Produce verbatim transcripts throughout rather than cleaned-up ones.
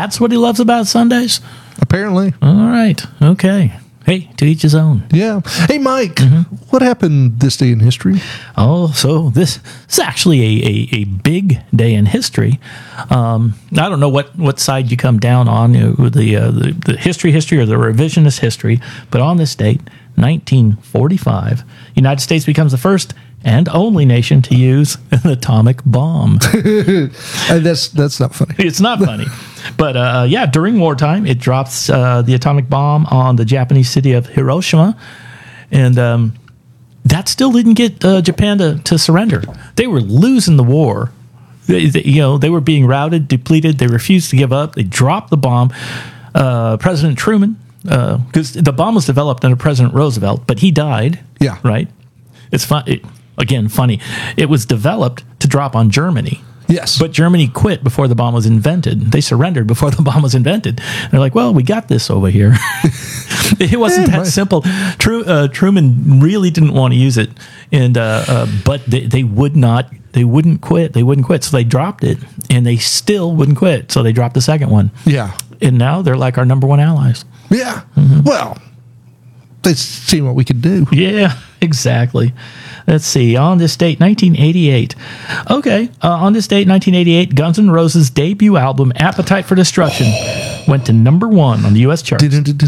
That's what he loves about Sundays? Apparently. All right. Okay. Hey, to each his own. Yeah. Hey, Mike, Mm-hmm. what happened this day in history? Oh, so this is actually a, a, a big day in history. Um, I don't know what, what side you come down on, you know, the, uh, the the history history or the revisionist history, but on this date, nineteen forty-five, United States becomes the first and only nation to use an atomic bomb. And that's that's not funny. It's not funny. But uh, yeah, during wartime, it drops uh, the atomic bomb on the Japanese city of Hiroshima. And um, that still didn't get uh, Japan to, to surrender. They were losing the war. They, they, you know, they were being routed, depleted. They refused to give up. They dropped the bomb. Uh, President Truman, because uh, the bomb was developed under President Roosevelt, but he died. Yeah. Right? It's fun. It, again, funny. It was developed to drop on Germany. Yes. But Germany quit before the bomb was invented. They surrendered before the bomb was invented. They're like, well, we got this over here. It wasn't Yeah, that right. simple. Tru- uh, Truman really didn't want to use it, and uh, uh, but they, they would not. They wouldn't quit. They wouldn't quit. So they dropped it, and they still wouldn't quit. So they dropped the second one. Yeah. And now they're like our number one allies. Yeah. Mm-hmm. Well, they've seen what we could do. Yeah, exactly. Let's see. On this date, nineteen eighty-eight. Okay. Uh, on this date, nineteen eighty-eight, Guns N' Roses' debut album, Appetite for Destruction, went to number one on the U S charts.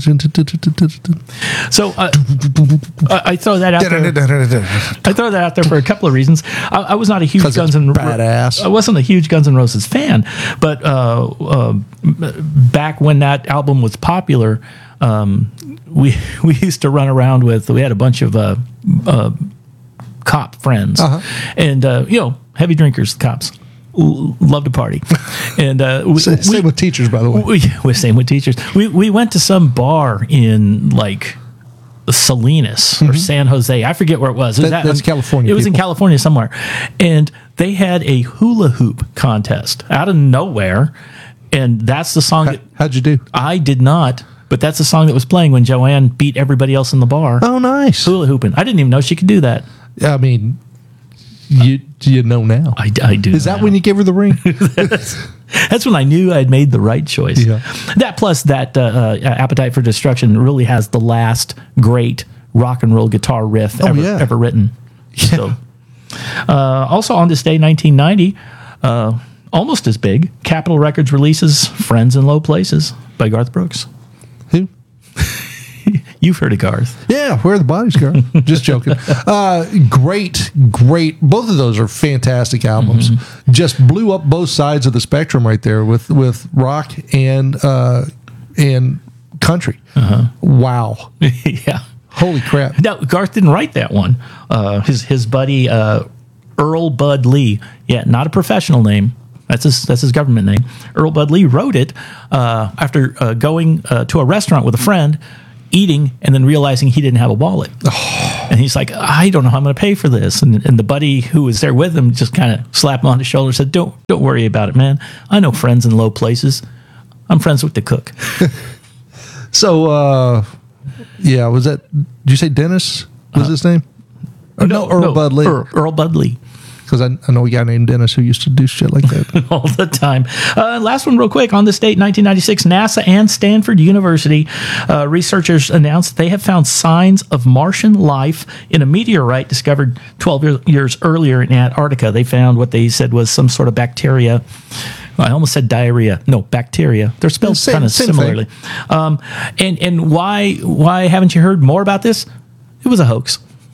So uh, I, I throw that out there. I throw that out there for a couple of reasons. I, I was not a huge 'Cause Guns it's N' badass. I wasn't a huge Guns N' Roses fan, but uh, uh, back when that album was popular, um, we we used to run around with. We had a bunch of uh, uh, cop friends, Uh-huh. and uh, you know, heavy drinkers. Cops L- love to party, and uh, we, Sa- Same we- with teachers, by the way. we, we're same with teachers. We we went to some bar in like Salinas or San Jose. I forget where it was. It was Mm-hmm. That- that's California, It was in people. California somewhere, and they had a hula hoop contest out of nowhere, and that's the song that How'd you do? I did not. But that's the song that was playing when Joanne beat everybody else in the bar. Oh, nice. Hula hooping. I didn't even know she could do that. I mean, you you know now. I, I do. Is that now. when you gave her the ring? That's when I knew I'd made the right choice. Yeah. That plus that uh, uh, Appetite for Destruction really has the last great rock and roll guitar riff ever, yeah. ever written. So, uh, also on this day, nineteen ninety, uh, almost as big, Capitol Records releases Friends in Low Places by Garth Brooks. Who? You've heard of Garth. Yeah, where are the bodies, girl? Just joking. Uh, great, great. Both of those are fantastic albums. Mm-hmm. Just blew up both sides of the spectrum right there with with rock and uh, and country. Uh-huh. Wow, Yeah. holy crap! Now, Garth didn't write that one. Uh, his his buddy uh, Earl Bud Lee, yeah, not a professional name. That's his that's his government name. Earl Bud Lee wrote it uh, after uh, going uh, to a restaurant with a friend, eating, and then realizing he didn't have a wallet. And he's like, I don't know how I'm going to pay for this. And, and the buddy who was there with him just kind of slapped him on the shoulder and said, don't don't worry about it, man. I know friends in low places. I'm friends with the cook. So, uh, yeah, was that? Did you say Dennis was his name? Or no, Earl Bud Lee. Earl, Earl Bud Lee. Because I, I know a guy named Dennis who used to do shit like that. All the time. Uh, last one, real quick. On this date, nineteen ninety-six, NASA and Stanford University uh, researchers announced that they have found signs of Martian life in a meteorite discovered twelve year, years earlier in Antarctica. They found what they said was some sort of bacteria. I almost said diarrhea. No, bacteria. They're spelled Same- kind of same similarly. Um, and and why why haven't you heard more about this? It was a hoax.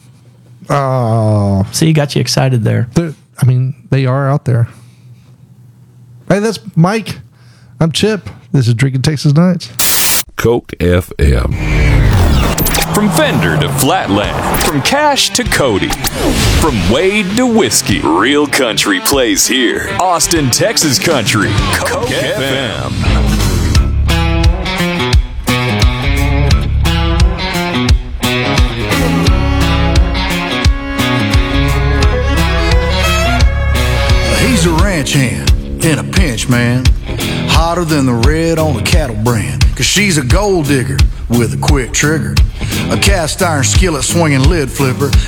Oh, See, got you excited there. they're- I mean, they are out there. Hey, that's Mike. I'm Chip. This is Drinking Texas Nights. Coke F M. From Fender to Flatland, from Cash to Cody, from Wade to Whiskey, real country plays here. Austin, Texas country. Coke, F M. He's a ranch hand in a pinch, man. Hotter than the red on the cattle brand. Cause she's a gold digger with a quick trigger. A cast iron skillet swinging lid flipper.